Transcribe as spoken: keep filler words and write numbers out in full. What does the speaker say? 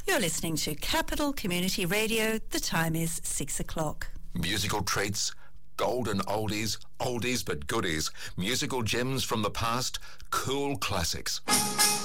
You're listening to Capital Community Radio. The time is six o'clock. Musical treats, golden oldies, oldies but goodies, musical gems from the past, cool classics.